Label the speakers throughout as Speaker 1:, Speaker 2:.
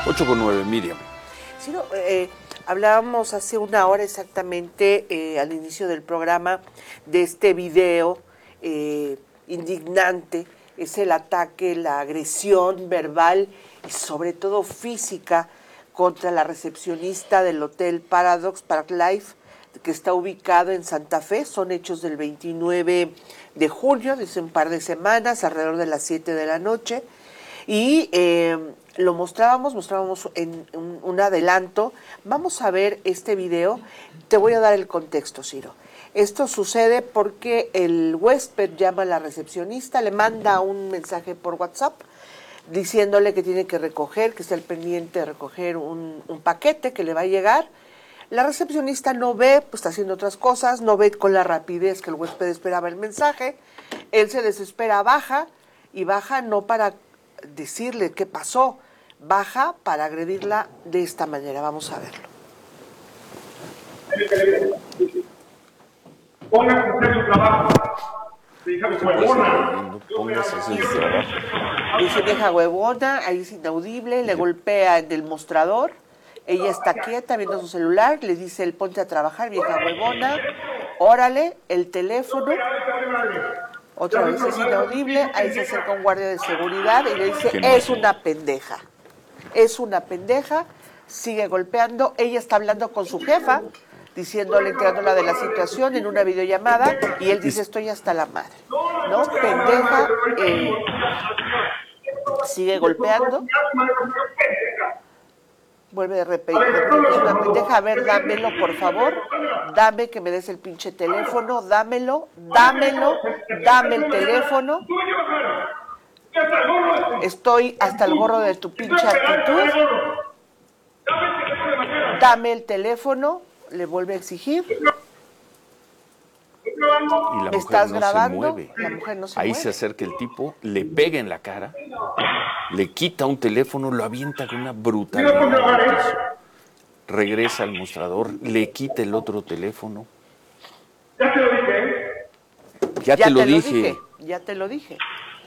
Speaker 1: 8:09, Miriam.
Speaker 2: Sí, no, hablábamos hace una hora exactamente al inicio del programa de este video indignante. Es el ataque, la agresión verbal y sobre todo física contra la recepcionista del Hotel Paradox Park Life, que está ubicado en Santa Fe. Son hechos del 29 de junio, desde un par de semanas, alrededor de las 7 de la noche. Y lo mostrábamos en un adelanto. Vamos a ver este video. Te voy a dar el contexto, Ciro. Esto sucede porque el huésped llama a la recepcionista, le manda un mensaje por WhatsApp diciéndole que tiene que recoger, que está al pendiente de recoger un paquete que le va a llegar. La recepcionista no ve, pues está haciendo otras cosas, no ve con la rapidez que el huésped esperaba el mensaje. Él se desespera, baja no para decirle qué pasó, baja para agredirla de esta manera. Vamos a verlo.
Speaker 3: Póngase a hacer su trabajo. Vieja huevona.
Speaker 1: Póngase a hacer su trabajo.
Speaker 2: Dice vieja huevona, ahí es inaudible, le golpea en el mostrador. Ella está quieta viendo su celular, le dice el ponte a trabajar, vieja huevona. Órale, el teléfono. Otra vez es inaudible, ahí se acerca un guardia de seguridad y le dice, es una pendeja. Es una pendeja, sigue golpeando. Ella está hablando con su jefa, diciéndole, enterándola de la situación en una videollamada, y él dice, estoy hasta la madre, ¿no? Pendeja, sigue golpeando, vuelve de repetir, es una pendeja, a ver, dámelo, por favor, dame que me des el pinche teléfono, dámelo, dame el teléfono, estoy hasta el gorro de tu pinche actitud, dame el teléfono. Le vuelve a exigir.
Speaker 1: Y la mujer
Speaker 2: ¿Estás
Speaker 1: no
Speaker 2: grabando?
Speaker 1: se mueve.
Speaker 2: La mujer no se
Speaker 1: Ahí
Speaker 2: mueve.
Speaker 1: se acerca el tipo, le pega en la cara, le quita un teléfono, lo avienta con una brutalidad al piso. Regresa al mostrador, le quita el otro teléfono.
Speaker 3: Ya te lo dije.
Speaker 1: Ya te lo dije.
Speaker 2: Ya te lo dije.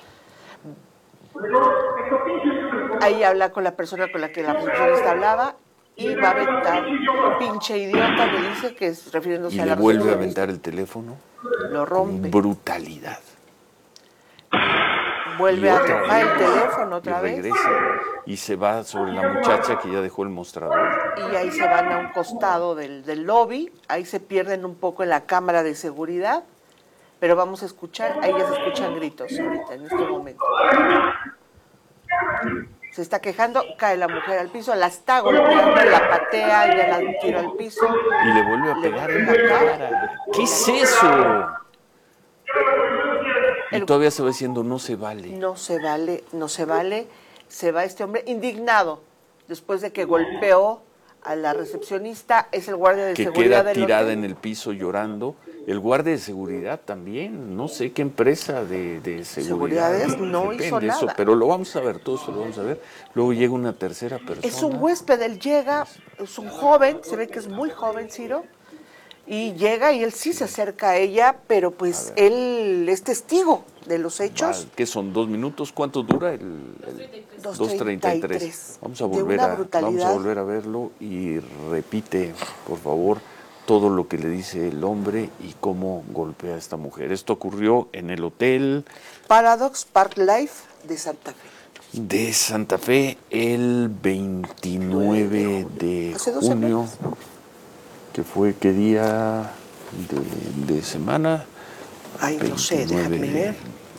Speaker 2: Ahí habla con la persona con la que la recepcionista hablaba y va a aventar, pinche idiota, le dice, que es refiriéndose
Speaker 1: Y
Speaker 2: a
Speaker 1: le
Speaker 2: la
Speaker 1: vuelve a
Speaker 2: recepcionista.
Speaker 1: aventar el teléfono.
Speaker 2: Lo rompe.
Speaker 1: Con brutalidad.
Speaker 2: Vuelve a tocar el teléfono otra
Speaker 1: y
Speaker 2: vez.
Speaker 1: regresa y se va sobre la muchacha que ya dejó el mostrador.
Speaker 2: Y ahí se van a un costado del lobby, ahí se pierden un poco en la cámara de seguridad, pero vamos a escuchar, ahí ya se escuchan gritos ahorita, en este momento. Se está quejando, cae la mujer al piso, la está golpeando, la patea, ya la tira al piso.
Speaker 1: Y le vuelve a pegar en la cara. ¿Qué es eso? Y todavía se va diciendo, no se vale.
Speaker 2: No se vale, no se vale. Se va este hombre indignado después de que golpeó a la recepcionista. Es el guardia de seguridad
Speaker 1: Que
Speaker 2: del
Speaker 1: queda tirada
Speaker 2: hotel.
Speaker 1: en el piso llorando. El guardia de seguridad también. No sé qué empresa de seguridad.
Speaker 2: Seguridades no hizo
Speaker 1: eso,
Speaker 2: nada.
Speaker 1: pero lo vamos a ver, todo eso lo vamos a ver. Luego llega una tercera persona.
Speaker 2: Es un huésped, él llega, es un joven, se ve que es muy joven, Ciro, y llega y él sí se acerca a ella, pero pues él es testigo de los hechos.
Speaker 1: ¿Qué son? 2 minutos? ¿Cuánto dura? 2:33. Vamos a volver a verlo y repite, por favor, todo lo que le dice el hombre y cómo golpea a esta mujer. Esto ocurrió en el Hotel
Speaker 2: Paradox Park Life de Santa Fe.
Speaker 1: De Santa Fe el 29 de junio, que fue qué día de semana.
Speaker 2: Ay, no sé, déjame ver.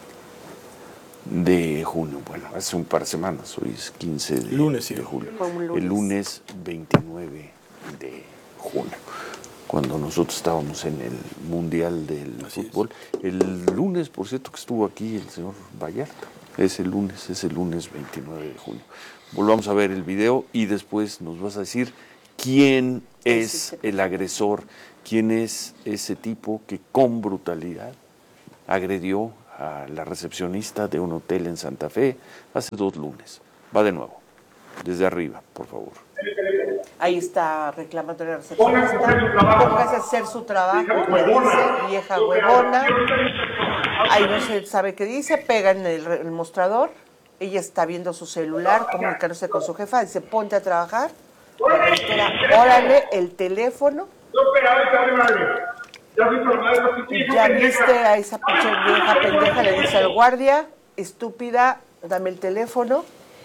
Speaker 1: De junio, bueno, hace un par de semanas, hoy es 15 de julio. El lunes 29 de junio, cuando nosotros estábamos en el Mundial del Fútbol. El lunes, por cierto, que estuvo aquí el señor Vallarta. Es el lunes 29 de junio. Volvamos a ver el video y después nos vas a decir quién es el agresor, quién es ese tipo que con brutalidad agredió a la recepcionista de un hotel en Santa Fe hace 2 lunes. Va de nuevo, desde arriba, por favor.
Speaker 2: Ahí está reclamando la recepcionista. Póngase a hacer su trabajo, le dice, vieja huevona. Ahí no se sabe qué dice, pega en el mostrador. Ella está viendo su celular, comunicándose con su jefa, dice, ponte a trabajar. La reitera, órale, el teléfono. Ya viste a esa pinche vieja pendeja, le dice al guardia, estúpida, dame el teléfono.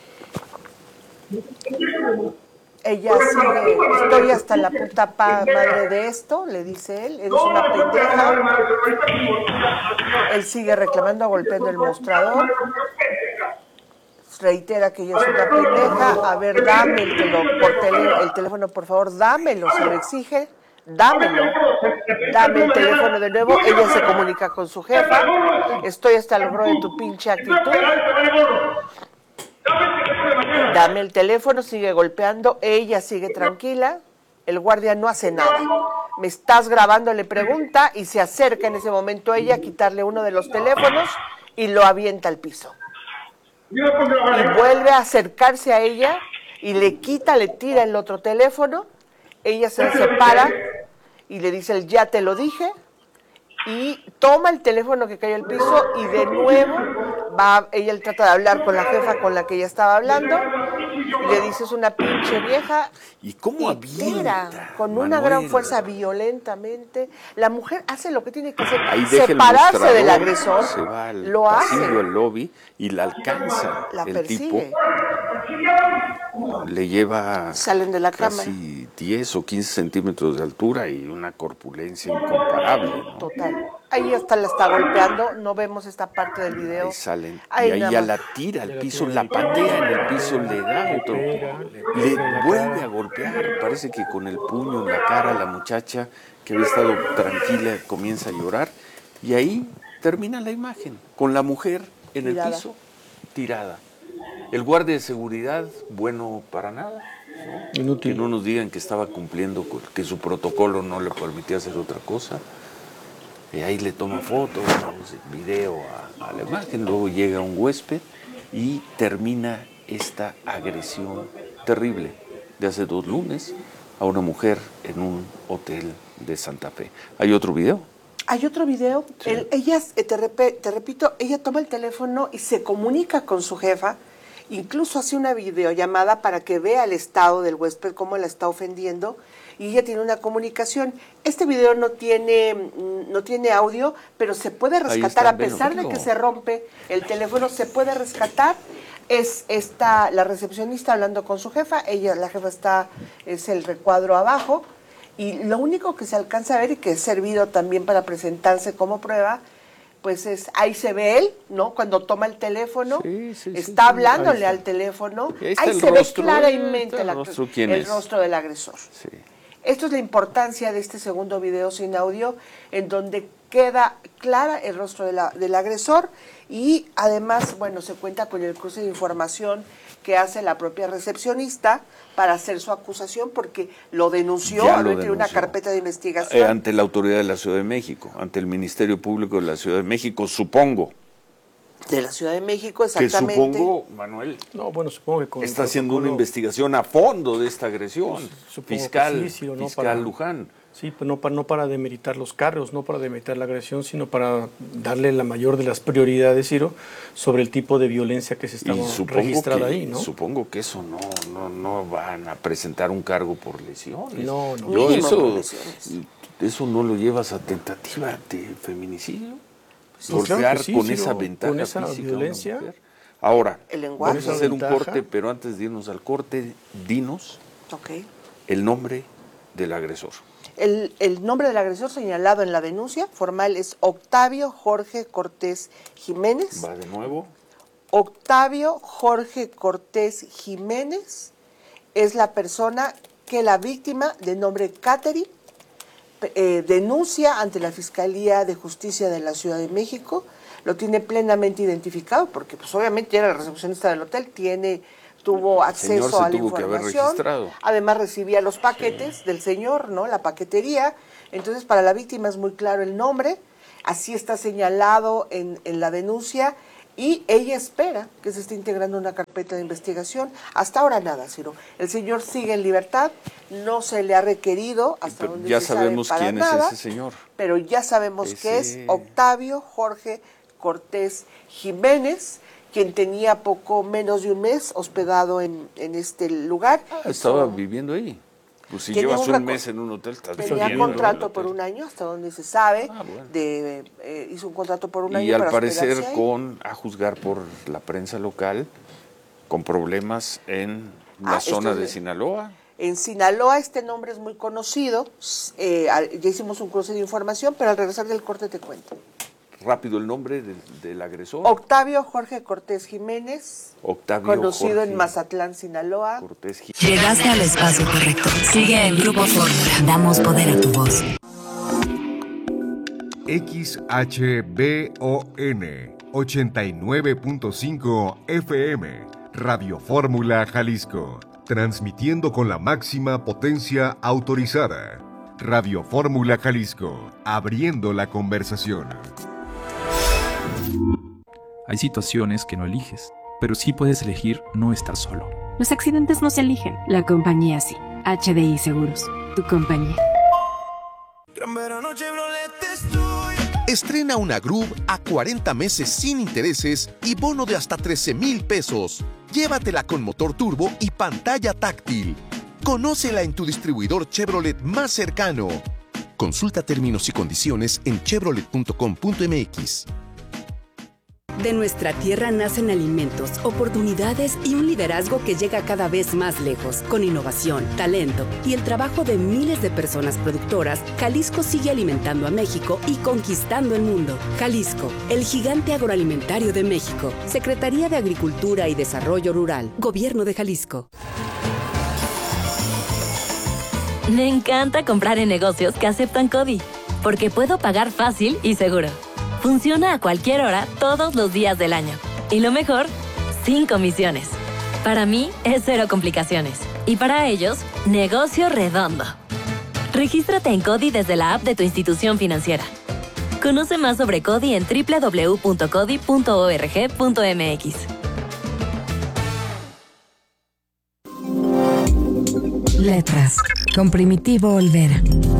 Speaker 2: Ella sigue, estoy hasta la puta madre de esto, le dice él, eres una pendeja. Él sigue reclamando, golpeando el mostrador. Reitera que ella es una pendeja. A ver, dame el teléfono, por favor, dámelo, se lo exige. Dámelo, dame el teléfono de nuevo. Ella se comunica con su jefa. Estoy hasta el gorro de tu pinche actitud. Dame el teléfono, sigue golpeando. Ella sigue tranquila. El guardia no hace nada. Me estás grabando, le pregunta, y se acerca en ese momento ella a quitarle uno de los teléfonos y lo avienta al piso. Y vuelve a acercarse a ella y le quita, le tira el otro teléfono. Ella se separa y le dice, ya te lo dije, y toma el teléfono que cayó al piso y de nuevo ella trata de hablar con la jefa con la que ella estaba hablando y le dice, es una pinche vieja.
Speaker 1: ¿Y cómo avienta,
Speaker 2: con
Speaker 1: Manuel?
Speaker 2: Una gran fuerza, violentamente. La mujer hace lo que tiene que hacer, separarse del agresor,
Speaker 1: se va al
Speaker 2: lo hace.
Speaker 1: al lobby y la alcanza.
Speaker 2: La
Speaker 1: el
Speaker 2: persigue.
Speaker 1: Tipo le lleva
Speaker 2: Salen de la
Speaker 1: casi 10 o 15 centímetros de altura y una corpulencia incomparable, ¿no?
Speaker 2: Total. Ahí hasta la está golpeando, no vemos esta parte del video.
Speaker 1: Ahí salen,
Speaker 2: ahí
Speaker 1: y ahí ya la tira al piso, la patea en el piso, le da otro, le vuelve a golpear, parece que con el puño en la cara la muchacha que había estado tranquila comienza a llorar, y ahí termina la imagen, con la mujer en el piso, tirada. El guardia de seguridad, bueno para nada, ¿no? Inútil. Que no nos digan que estaba cumpliendo, que su protocolo no le permitía hacer otra cosa. Ahí le toma fotos, video a la imagen, luego llega un huésped y termina esta agresión terrible de hace 2 lunes a una mujer en un hotel de Santa Fe. ¿Hay otro video?
Speaker 2: Hay otro video. Sí. Ella, te repito, ella toma el teléfono y se comunica con su jefa, incluso hace una videollamada para que vea el estado del huésped, cómo la está ofendiendo, y ella tiene una comunicación. Este video no tiene audio, pero se puede rescatar, a pesar de que se rompe el teléfono, se puede rescatar. Es la recepcionista hablando con su jefa, la jefa es el recuadro abajo, y lo único que se alcanza a ver y que es servido también para presentarse como prueba, pues ahí se ve él, ¿no? Cuando toma el teléfono, está hablándole al teléfono, ahí se ve claramente el rostro del agresor. Sí. Esto es la importancia de este segundo video sin audio, en donde queda clara el rostro del agresor, y además, bueno, se cuenta con el cruce de información que hace la propia recepcionista para hacer su acusación, porque lo denunció, tiene una carpeta de investigación.
Speaker 1: Ante la autoridad de la Ciudad de México, ante el Ministerio Público de la Ciudad de México, supongo.
Speaker 2: De la Ciudad de México, exactamente.
Speaker 1: Que supongo, Manuel,
Speaker 4: supongo que
Speaker 1: está haciendo una investigación a fondo de esta agresión. Fiscal Luján.
Speaker 4: Sí, pues no para demeritar los cargos, no para demeritar la agresión, sino para darle la mayor de las prioridades, Ciro, sobre el tipo de violencia que se está registrada ahí, ¿no?
Speaker 1: Supongo que eso no van a presentar un cargo por lesiones.
Speaker 4: No.
Speaker 1: Eso no lo llevas a tentativa de feminicidio.
Speaker 4: Golpear
Speaker 1: claro sí, con esa ventaja
Speaker 4: con esa
Speaker 1: física
Speaker 4: violencia.
Speaker 1: Ahora,
Speaker 2: vamos
Speaker 1: a hacer un corte, pero antes de irnos al corte, dinos el nombre del agresor.
Speaker 2: El nombre del agresor señalado en la denuncia formal es Octavio Jorge Cortés Jiménez.
Speaker 1: Va de nuevo.
Speaker 2: Octavio Jorge Cortés Jiménez es la persona que la víctima, de nombre Catherine, denuncia ante la Fiscalía de Justicia de la Ciudad de México. Lo tiene plenamente identificado porque pues obviamente era la recepcionista del hotel, tuvo acceso a la información, además recibía los paquetes del señor, ¿no? La paquetería. Entonces para la víctima es muy claro el nombre, así está señalado en la denuncia, y ella espera que se esté integrando una carpeta de investigación. Hasta ahora nada, Ciro. El señor sigue en libertad, no se le ha requerido hasta donde
Speaker 1: ya
Speaker 2: se
Speaker 1: sabemos
Speaker 2: sabe para
Speaker 1: quién
Speaker 2: nada,
Speaker 1: es ese señor.
Speaker 2: Pero ya sabemos que es Octavio Jorge Cortés Jiménez, quien tenía poco menos de un mes hospedado en este lugar.
Speaker 1: Estaba viviendo ahí. Pues si llevas un mes en un hotel, estás viviendo.
Speaker 2: Tenía contrato por un año, hasta donde se sabe. Bueno. Hizo un contrato por un año.
Speaker 1: Y al parecer, a juzgar por la prensa local, con problemas en la zona de Sinaloa.
Speaker 2: En Sinaloa este nombre es muy conocido. Ya hicimos un cruce de información, pero al regresar del corte te cuento.
Speaker 1: Rápido el nombre del agresor.
Speaker 2: Octavio Jorge Cortés Jiménez, conocido en Mazatlán, Sinaloa.
Speaker 5: Llegaste al espacio correcto. Sigue en Grupo Fórmula. Damos poder a tu voz.
Speaker 6: XHBON 89.5 FM, Radio Fórmula Jalisco, transmitiendo con la máxima potencia autorizada. Radio Fórmula Jalisco, abriendo la conversación.
Speaker 7: Hay situaciones que no eliges, pero sí puedes elegir no estar solo.
Speaker 8: Los accidentes no se eligen, la compañía sí. HDI Seguros, tu compañía.
Speaker 9: Estrena una Groove a 40 meses sin intereses y bono de hasta 13,000 pesos. Llévatela con motor turbo y pantalla táctil. Conócela en tu distribuidor Chevrolet más cercano. Consulta términos y condiciones en chevrolet.com.mx.
Speaker 10: De nuestra tierra nacen alimentos, oportunidades y un liderazgo que llega cada vez más lejos. Con innovación, talento y el trabajo de miles de personas productoras, Jalisco sigue alimentando a México y conquistando el mundo. Jalisco, el gigante agroalimentario de México. Secretaría de Agricultura y Desarrollo Rural. Gobierno de Jalisco.
Speaker 11: Me encanta comprar en negocios que aceptan CODI, porque puedo pagar fácil y seguro. Funciona a cualquier hora, todos los días del año. Y lo mejor, sin comisiones. Para mí, es cero complicaciones. Y para ellos, negocio redondo. Regístrate en CODI desde la app de tu institución financiera. Conoce más sobre CODI en www.codi.org.mx.
Speaker 5: Letras, con Primitivo Olvera.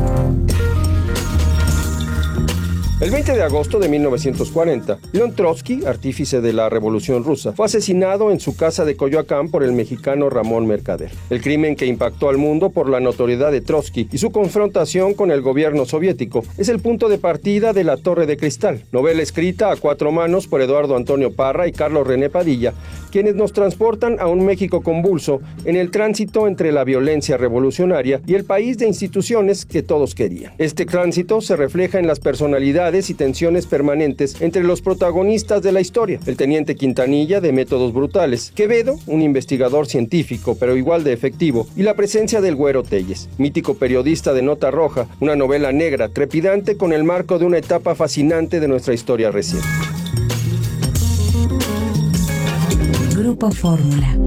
Speaker 12: El 20 de agosto de 1940, León Trotsky, artífice de la Revolución Rusa, fue asesinado en su casa de Coyoacán por el mexicano Ramón Mercader. El crimen que impactó al mundo por la notoriedad de Trotsky y su confrontación con el gobierno soviético es el punto de partida de La Torre de Cristal, novela escrita a cuatro manos por Eduardo Antonio Parra y Carlos René Padilla, quienes nos transportan a un México convulso en el tránsito entre la violencia revolucionaria y el país de instituciones que todos querían. Este tránsito se refleja en las personalidades y tensiones permanentes entre los protagonistas de la historia: el teniente Quintanilla, de métodos brutales; Quevedo, un investigador científico pero igual de efectivo; y la presencia del Güero Telles, mítico periodista de Nota Roja, una novela negra trepidante con el marco de una etapa fascinante de nuestra historia reciente.
Speaker 5: Grupo Fórmula.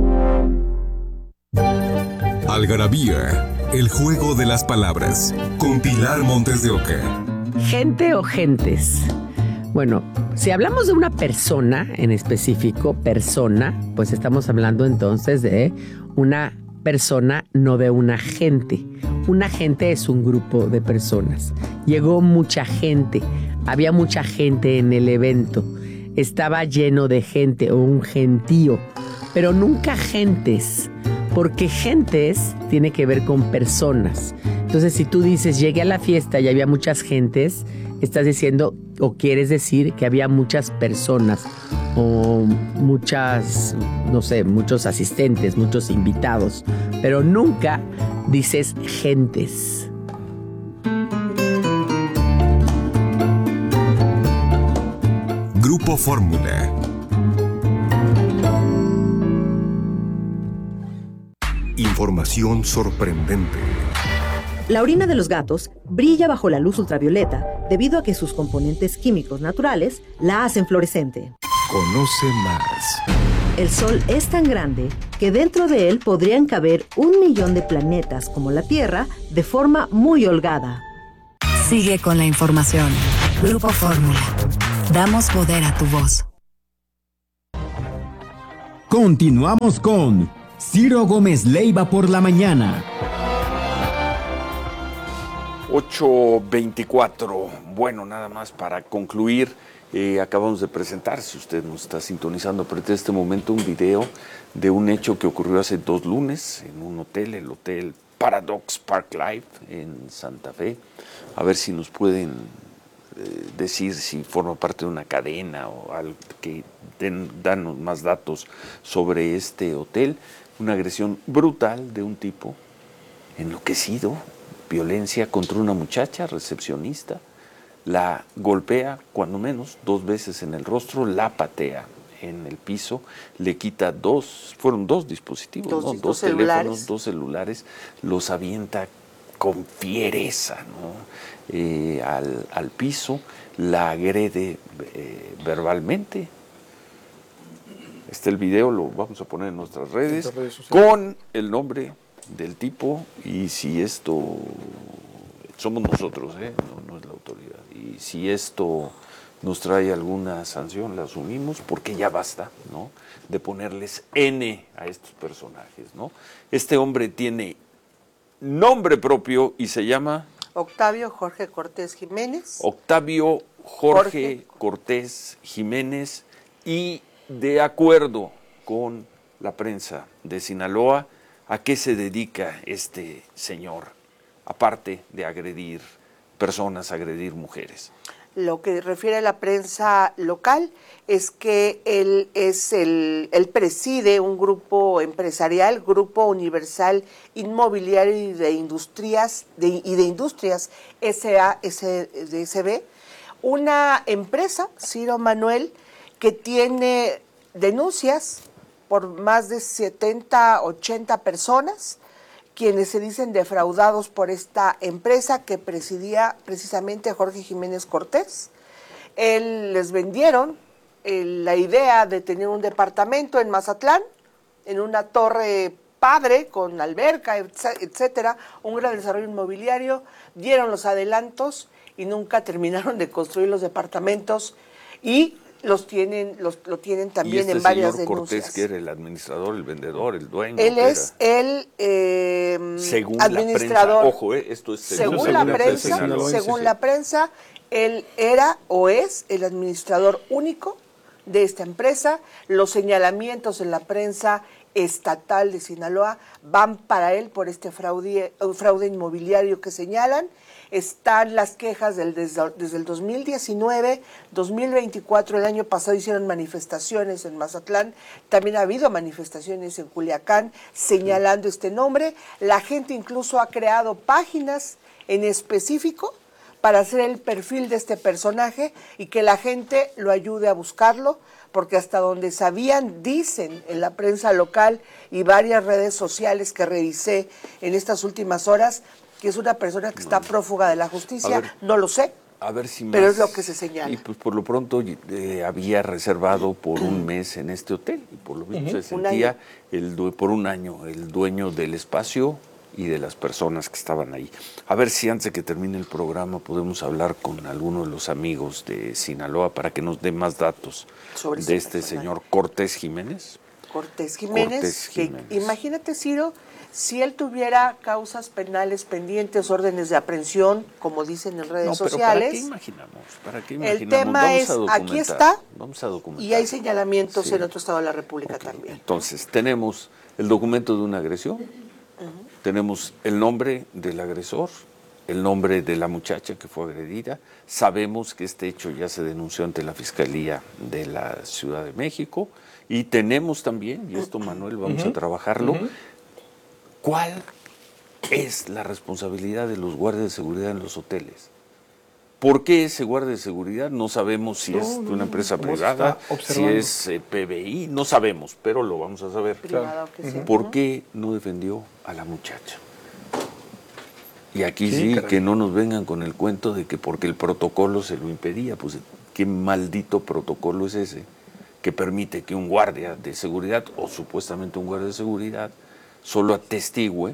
Speaker 6: Algarabía, el juego de las palabras, con Pilar Montes de Oca.
Speaker 13: ¿Gente o gentes? Bueno, si hablamos de una persona en específico, persona, pues estamos hablando entonces de una persona, no de una gente. Una gente es un grupo de personas. Llegó mucha gente, había mucha gente en el evento, estaba lleno de gente o un gentío, pero nunca gentes, porque gentes tiene que ver con personas. Entonces, si tú dices, llegué a la fiesta y había muchas gentes, estás diciendo o quieres decir que había muchas personas o muchas, no sé, muchos asistentes, muchos invitados, pero nunca dices gentes.
Speaker 6: Grupo Fórmula. Información sorprendente.
Speaker 14: La orina de los gatos brilla bajo la luz ultravioleta debido a que sus componentes químicos naturales la hacen fluorescente.
Speaker 6: Conoce más.
Speaker 14: El Sol es tan grande que dentro de él podrían caber 1 millón de planetas como la Tierra de forma muy holgada.
Speaker 5: Sigue con la información. Grupo Fórmula. Damos poder a tu voz.
Speaker 15: Continuamos con Ciro Gómez Leiva por la mañana.
Speaker 1: 8:24. Bueno, nada más para concluir Acabamos de presentar, si usted nos está sintonizando a partir de este momento, un video de un hecho que ocurrió hace 2 lunes en un hotel, el Hotel Paradox Park Life en Santa Fe. A ver si nos pueden decir si forma parte de una cadena o algo, que danos más datos sobre este hotel. Una agresión brutal de un tipo enloquecido, violencia contra una muchacha recepcionista, la golpea cuando menos 2 veces en el rostro, la patea en el piso, le quita 2 dispositivos, 2 teléfonos, 2 celulares, los avienta con fiereza, ¿no? al piso, la agrede verbalmente. El video lo vamos a poner en nuestras redes con el nombre del tipo, y si esto somos nosotros, no es la autoridad, y si esto nos trae alguna sanción, la asumimos, porque ya basta, ¿no?, de ponerles N a estos personajes, ¿no? Este hombre tiene nombre propio y se llama
Speaker 2: Octavio Jorge Cortés Jiménez.
Speaker 1: Octavio Jorge Cortés Jiménez, y de acuerdo con la prensa de Sinaloa, ¿a qué se dedica este señor? Aparte de agredir personas, agredir mujeres.
Speaker 2: Lo que refiere a la prensa local es que él preside un grupo empresarial, Grupo Universal Inmobiliario y de Industrias SASDSB, una empresa, Ciro Manuel, que tiene denuncias por más de 70, 80 personas, quienes se dicen defraudados por esta empresa que presidía precisamente Jorge Jiménez Cortés. Les vendieron la idea de tener un departamento en Mazatlán, en una torre padre, con alberca, etcétera, un gran desarrollo inmobiliario, dieron los adelantos y nunca terminaron de construir los departamentos, y lo tienen también en varias denuncias. ¿Y este señor Cortés,
Speaker 1: que era el administrador, el vendedor, el dueño?
Speaker 2: Él es el
Speaker 1: según
Speaker 2: administrador.
Speaker 1: La prensa, ojo, esto es
Speaker 2: según la prensa, él era o es el administrador único de esta empresa. Los señalamientos en la prensa estatal de Sinaloa van para él por este fraude inmobiliario que señalan. Están las quejas desde el 2019, 2024, el año pasado hicieron manifestaciones en Mazatlán, también ha habido manifestaciones en Culiacán señalando este nombre. La gente incluso ha creado páginas en específico para hacer el perfil de este personaje y que la gente lo ayude a buscarlo, porque hasta donde sabían, dicen en la prensa local y varias redes sociales que revisé en estas últimas horas, que es una persona que está prófuga de la justicia. No lo sé, pero es lo que se señala.
Speaker 1: Y pues por lo pronto había reservado por un mes en este hotel, y por lo mismo se sentía por un año el dueño del espacio y de las personas que estaban ahí. A ver si antes de que termine el programa podemos hablar con alguno de los amigos de Sinaloa para que nos dé más datos sobre de este señor Cortés Jiménez.
Speaker 2: Cortés Jiménez. Imagínate, Ciro, si él tuviera causas penales pendientes, órdenes de aprehensión, como dicen en redes sociales.
Speaker 1: ¿Para qué imaginamos?
Speaker 2: El tema es, aquí está,
Speaker 1: vamos a documentar.
Speaker 2: Y hay señalamientos en otro estado de la República también.
Speaker 1: Entonces, tenemos el documento de una agresión, tenemos el nombre del agresor, el nombre de la muchacha que fue agredida. Sabemos que este hecho ya se denunció ante la Fiscalía de la Ciudad de México, y tenemos también, y esto, Manuel, vamos a trabajarlo, ¿cuál es la responsabilidad de los guardias de seguridad en los hoteles? ¿Por qué ese guardia de seguridad? No sabemos si es de una empresa privada, si es PBI, no sabemos, pero lo vamos a saber. ¿Por qué no defendió a la muchacha? Y aquí sí, que no nos vengan con el cuento de que porque el protocolo se lo impedía. Pues, ¿qué maldito protocolo es ese que permite que un guardia de seguridad, o supuestamente un guardia de seguridad, solo atestigüe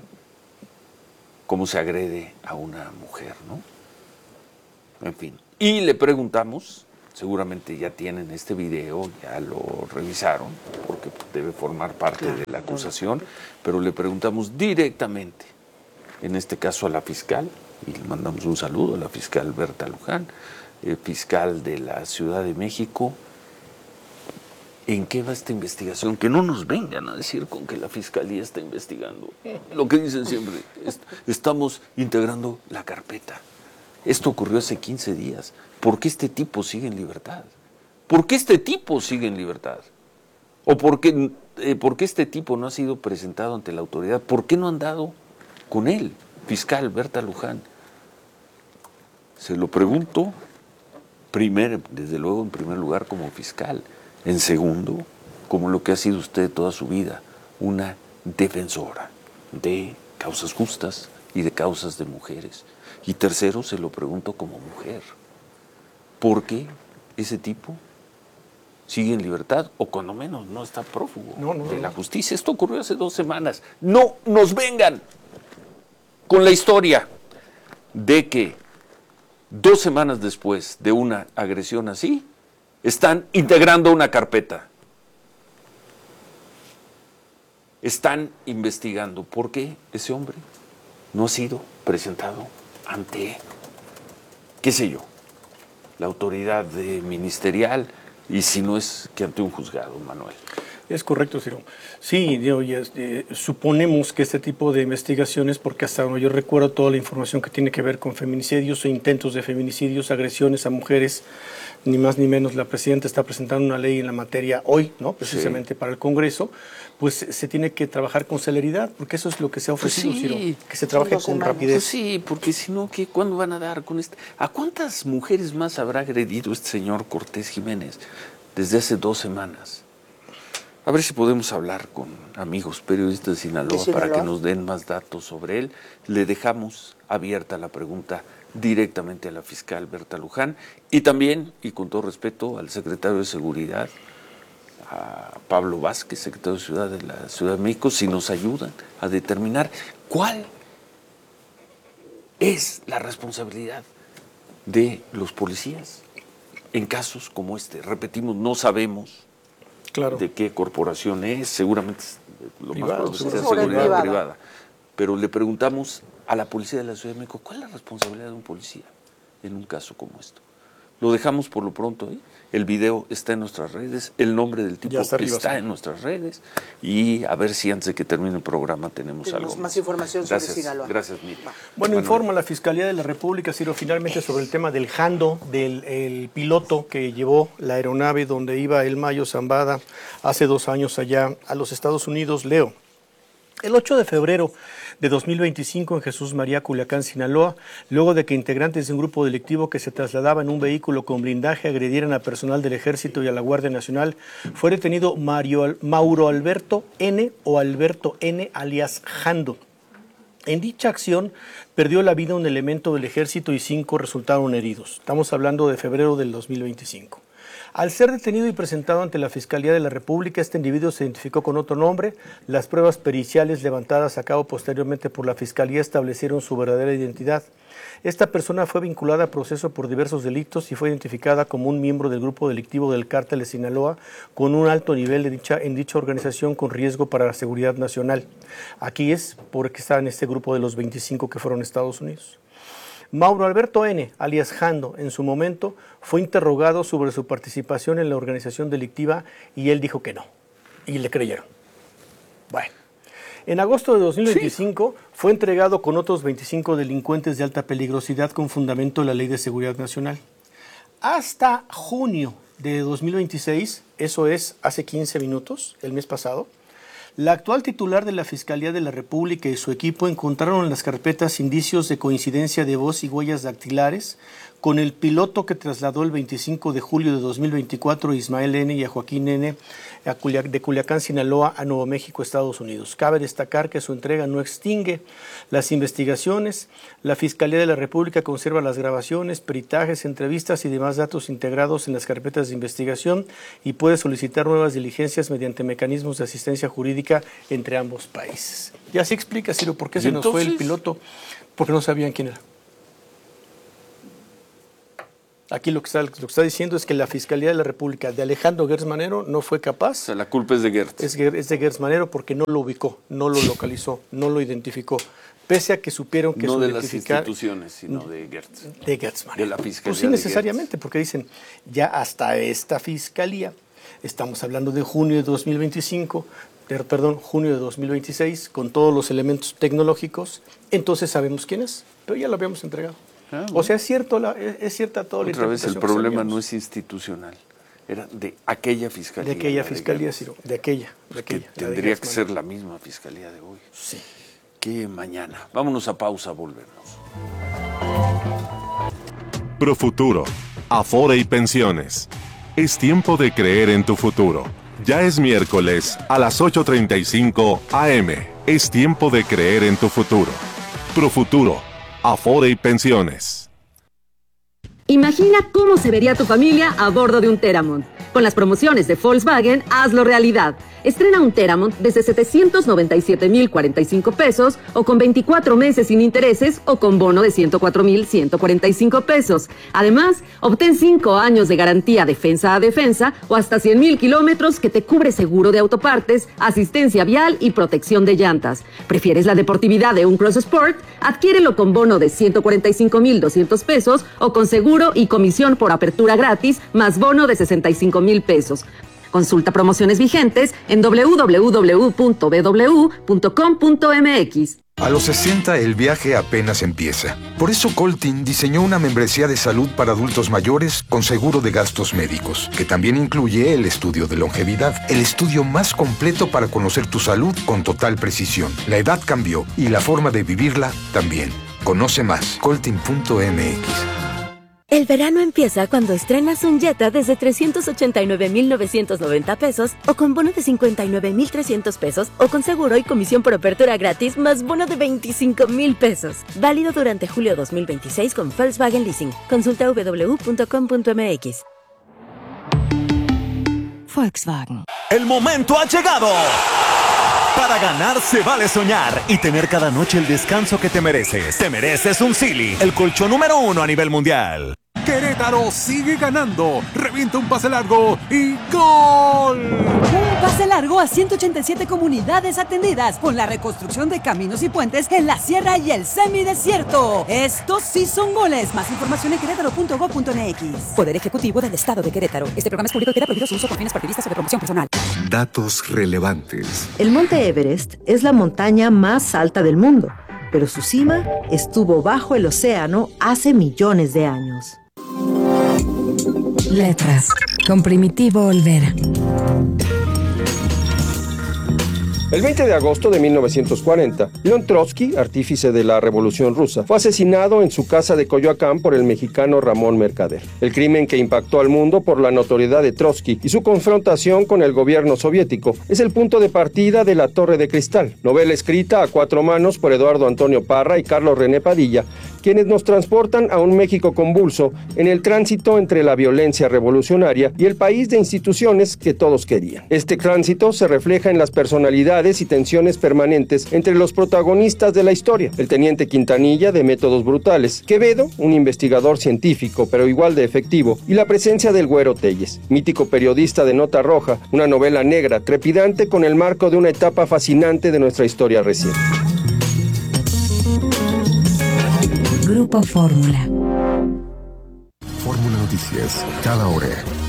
Speaker 1: cómo se agrede a una mujer, ¿no? En fin. Y le preguntamos, seguramente ya tienen este video, ya lo revisaron, porque debe formar parte de la acusación, pero le preguntamos directamente, en este caso a la fiscal, y le mandamos un saludo a la fiscal Berta Luján, fiscal de la Ciudad de México. ¿En qué va esta investigación? Que no nos vengan a decir con que la Fiscalía está investigando. Lo que dicen siempre, estamos integrando la carpeta. Esto ocurrió hace 15 días. ¿Por qué este tipo sigue en libertad? ¿Por qué este tipo sigue en libertad? ¿O por qué este tipo no ha sido presentado ante la autoridad? ¿Por qué no han dado con él, fiscal Berta Luján? Se lo pregunto, desde luego, en primer lugar, como fiscal. En segundo, como lo que ha sido usted toda su vida, una defensora de causas justas y de causas de mujeres. Y tercero, se lo pregunto como mujer. ¿Por qué ese tipo sigue en libertad o cuando menos no está prófugo de la justicia? Esto ocurrió hace 2 semanas. No nos vengan con la historia de que 2 semanas después de una agresión así, están integrando una carpeta. Están investigando por qué ese hombre no ha sido presentado ante, qué sé yo, la autoridad ministerial, y si no es que ante un juzgado, Manuel.
Speaker 4: Es correcto, Ciro. Sí, suponemos que este tipo de investigaciones, porque hasta donde yo recuerdo toda la información que tiene que ver con feminicidios o intentos de feminicidios, agresiones a mujeres, ni más ni menos, la presidenta está presentando una ley en la materia hoy, ¿no? Precisamente para el Congreso, pues se tiene que trabajar con celeridad, porque eso es lo que se ha ofrecido, Ciro, que se trabaje con rapidez.
Speaker 1: Pues sí, porque si no, ¿cuándo van a dar con este? ¿A cuántas mujeres más habrá agredido este señor Cortés Jiménez desde hace 2 semanas? A ver si podemos hablar con amigos periodistas de Sinaloa para que nos den más datos sobre él. Le dejamos abierta la pregunta directamente a la fiscal Berta Luján y también, y con todo respeto, al secretario de Seguridad, a Pablo Vázquez, secretario de Ciudad de la Ciudad de México, si nos ayudan a determinar cuál es la responsabilidad de los policías en casos como este. Repetimos, no sabemos de qué corporación es, seguramente lo más probable es que sea seguridad privada. Pero le preguntamos a la policía de la Ciudad de México, ¿cuál es la responsabilidad de un policía en un caso como esto? Lo dejamos por lo pronto ahí. El video está en nuestras redes, el nombre del tipo está en nuestras redes, y a ver si antes de que termine el programa tenemos algo
Speaker 2: más información sobre Sinaloa.
Speaker 1: Gracias, Miriam.
Speaker 4: Bueno, informa la Fiscalía de la República, Ciro, finalmente sobre el tema del Jando, del piloto que llevó la aeronave donde iba el Mayo Zambada hace 2 años allá a los Estados Unidos. Leo. El 8 de febrero de 2025 en Jesús María, Culiacán, Sinaloa, luego de que integrantes de un grupo delictivo que se trasladaba en un vehículo con blindaje agredieran a personal del Ejército y a la Guardia Nacional, fue detenido Mauro Alberto N. o Alberto N. alias Jando. En dicha acción perdió la vida un elemento del Ejército y 5 resultaron heridos. Estamos hablando de febrero del 2025. Al ser detenido y presentado ante la Fiscalía de la República, este individuo se identificó con otro nombre. Las pruebas periciales levantadas a cabo posteriormente por la Fiscalía establecieron su verdadera identidad. Esta persona fue vinculada a proceso por diversos delitos y fue identificada como un miembro del grupo delictivo del Cártel de Sinaloa en un alto nivel en dicha organización con riesgo para la seguridad nacional. Aquí es porque está en este grupo de los 25 que fueron a Estados Unidos. Mauro Alberto N., alias Jando, en su momento fue interrogado sobre su participación en la organización delictiva y él dijo que no, y le creyeron. Bueno, en agosto de 2025 fue entregado con otros 25 delincuentes de alta peligrosidad con fundamento en la Ley de Seguridad Nacional. Hasta junio de 2026, eso es hace 15 minutos, el mes pasado, la actual titular de la Fiscalía de la República y su equipo encontraron en las carpetas indicios de coincidencia de voz y huellas dactilares con el piloto que trasladó el 25 de julio de 2024 a Ismael N. y a Joaquín N. de Culiacán, Sinaloa, a Nuevo México, Estados Unidos. Cabe destacar que su entrega no extingue las investigaciones. La Fiscalía de la República conserva las grabaciones, peritajes, entrevistas y demás datos integrados en las carpetas de investigación y puede solicitar nuevas diligencias mediante mecanismos de asistencia jurídica entre ambos países. Y así explica, Ciro, por qué se nos fue el piloto, porque no sabían quién era. Aquí lo que está diciendo es que la Fiscalía de la República de Alejandro Gertz Manero no fue capaz. O
Speaker 1: sea, la culpa es de Gertz.
Speaker 4: Es de Gertz Manero porque no lo ubicó, no lo localizó, no lo identificó. pese a que supieron que
Speaker 1: no de las instituciones, sino de Gertz.
Speaker 4: De Gertz Manero.
Speaker 1: De la Fiscalía.
Speaker 4: Pues sí, necesariamente, porque dicen, ya hasta esta Fiscalía, estamos hablando de junio de 2025, junio de 2026, con todos los elementos tecnológicos, entonces sabemos quién es, pero ya lo habíamos entregado. Bueno. O sea, es cierta toda la interpretación.
Speaker 1: Otra vez, el problema no es institucional. Era de aquella fiscalía.
Speaker 4: De aquella fiscalía, Ciro. De aquella.
Speaker 1: Tendría que ser la misma fiscalía de hoy.
Speaker 4: Sí.
Speaker 1: Que mañana. Vámonos a pausa, volvemos.
Speaker 16: Profuturo, Afore y Pensiones. Es tiempo de creer en tu futuro. Ya es miércoles a las 8:35 AM. Es tiempo de creer en tu futuro. Profuturo, Afore y Pensiones.
Speaker 10: Imagina cómo se vería tu familia a bordo de un Teramont. Con las promociones de Volkswagen, hazlo realidad. Estrena un Teramont desde 797,045 pesos o con 24 meses sin intereses o con bono de 104,145 pesos. Además, obtén 5 años de garantía defensa a defensa o hasta 100,000 kilómetros que te cubre seguro de autopartes, asistencia vial y protección de llantas. ¿Prefieres la deportividad de un Cross Sport? Adquiérelo con bono de 145,200 pesos o con seguro y comisión por apertura gratis, más bono de 65,000 pesos. Consulta promociones vigentes en www.bw.com.mx.
Speaker 17: A los 60 el viaje apenas empieza. Por eso Coltin diseñó una membresía de salud para adultos mayores con seguro de gastos médicos, que también incluye el estudio de longevidad, el estudio más completo para conocer tu salud con total precisión. La edad cambió y la forma de vivirla también. Conoce más, coltin.mx.
Speaker 11: El verano empieza cuando estrenas un Jetta desde 389,990 pesos o con bono de 59,300 pesos o con seguro y comisión por apertura gratis más bono de 25,000 pesos. Válido durante julio 2026 con Volkswagen Leasing. Consulta www.com.mx.
Speaker 18: Volkswagen. El momento ha llegado. Para ganar se vale soñar y tener cada noche el descanso que te mereces. Te mereces un Sealy, el colchón número 1 a nivel mundial.
Speaker 19: Querétaro sigue ganando. Revienta un pase largo y ¡gol!
Speaker 20: Un pase largo a 187 comunidades atendidas con la reconstrucción de caminos y puentes en la sierra y el semidesierto. Estos sí son goles. Más información en querétaro.gov.mx. Poder Ejecutivo del Estado de Querétaro. Este programa es público y queda prohibido su uso con fines partidistas o de promoción personal.
Speaker 6: Datos relevantes.
Speaker 14: El monte Everest es la montaña más alta del mundo, pero su cima estuvo bajo el océano hace millones de años.
Speaker 5: Letras, con Primitivo Olvera.
Speaker 12: El 20 de agosto de 1940, León Trotsky, artífice de la Revolución Rusa, fue asesinado en su casa de Coyoacán por el mexicano Ramón Mercader. El crimen que impactó al mundo por la notoriedad de Trotsky y su confrontación con el gobierno soviético es el punto de partida de La Torre de Cristal, novela escrita a 4 manos por Eduardo Antonio Parra y Carlos René Padilla, quienes nos transportan a un México convulso en el tránsito entre la violencia revolucionaria y el país de instituciones que todos querían. Este tránsito se refleja en las personalidades y tensiones permanentes entre los protagonistas de la historia: el teniente Quintanilla, de métodos brutales; Quevedo, un investigador científico pero igual de efectivo; y la presencia del Güero Telles, mítico periodista de Nota Roja, una novela negra trepidante con el marco de una etapa fascinante de nuestra historia reciente.
Speaker 5: Grupo Fórmula.
Speaker 6: Fórmula Noticias, cada hora.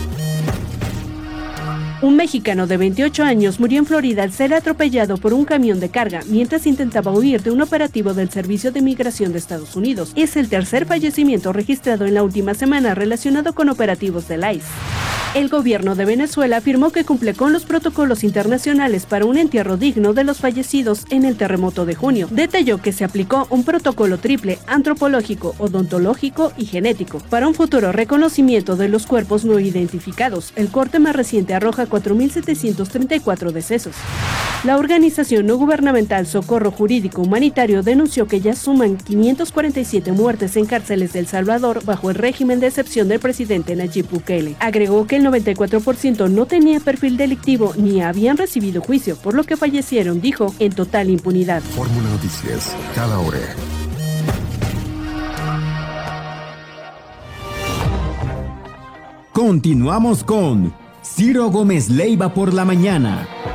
Speaker 8: Un mexicano de 28 años murió en Florida al ser atropellado por un camión de carga mientras intentaba huir de un operativo del Servicio de Migración de Estados Unidos. Es el tercer fallecimiento registrado en la última semana relacionado con operativos del ICE. El gobierno de Venezuela afirmó que cumple con los protocolos internacionales para un entierro digno de los fallecidos en el terremoto de junio. Detalló que se aplicó un protocolo triple: antropológico, odontológico y genético, para un futuro reconocimiento de los cuerpos no identificados. El corte más reciente arroja 4,734 decesos. La organización no gubernamental Socorro Jurídico Humanitario denunció que ya suman 547 muertes en cárceles de El Salvador bajo el régimen de excepción del presidente Nayib Bukele. Agregó que el 94% no tenía perfil delictivo ni habían recibido juicio, por lo que fallecieron, dijo, en total impunidad.
Speaker 6: Fórmula Noticias, cada hora.
Speaker 15: Continuamos con Ciro Gómez Leiva por la mañana.